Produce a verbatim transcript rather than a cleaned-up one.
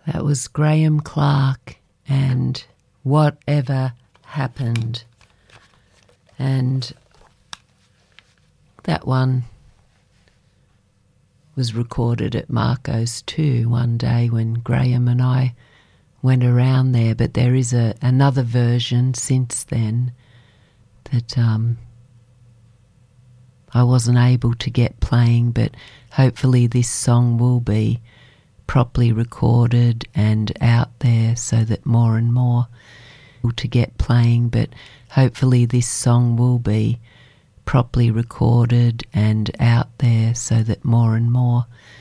That was Graham Clark and Whatever Happened. And that one was recorded at Marco's too one day when Graham and I went around there, but there is a another version since then that um, I wasn't able to get playing, but hopefully this song will be properly recorded and out there so that more and more to get playing, but hopefully this song will be properly recorded and out there so that more and more